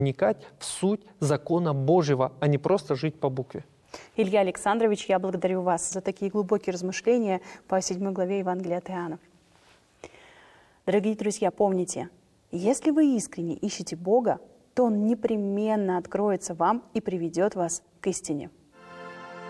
вникать в суть закона Божьего, а не просто жить по букве. Илья Александрович, я благодарю вас за такие глубокие размышления по 7 главе Евангелия от Иоанна. Дорогие друзья, помните, если вы искренне ищете Бога, то Он непременно откроется вам и приведет вас к истине.